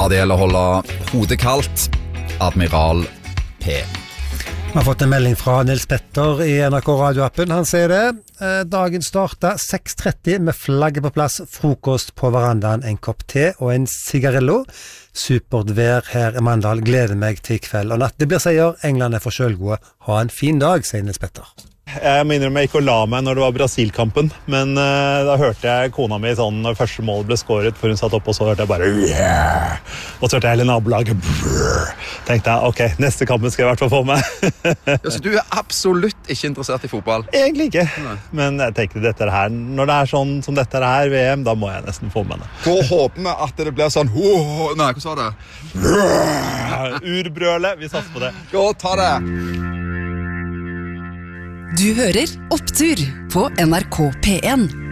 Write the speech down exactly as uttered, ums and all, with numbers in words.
Ja, det gjelder å holde hodet kaldt. Admiral P. Vi har fått en melding fra Nils Petter i N R K radioappen. Han sier det. Dagen startet seks tretti med flagget på plass, frokost på verandaen, en kopp te og en cigarillo. Supert vær her i Mandal. Gleder meg til kveld og natt. Det blir seier. England er for selvgode. Ha en fin dag, sier Nils Petter. Jeg minner om jeg ikke å la meg når det var Brasil-kampen, men uh, da hørte jeg kona mi sånn når første mål ble skåret, for hun satt opp og så hørte jeg bare yeah! Og så hørte jeg hele nabolaget brrr. Tenkte jeg, ok, neste kampen skal jeg i hvert fall få med. Ja, så du er absolutt ikke interessert i fotball? Egentlig ikke, Nei. Men jeg tenkte dette her, når det er sånn som dette her, V M, da må jeg nesten få med det. Hvor håper vi at det blir sånn, oh, nei, hva sa det? Urbrølet, vi satser på det. Ja, ta det! Du hører Opptur på N R K P en.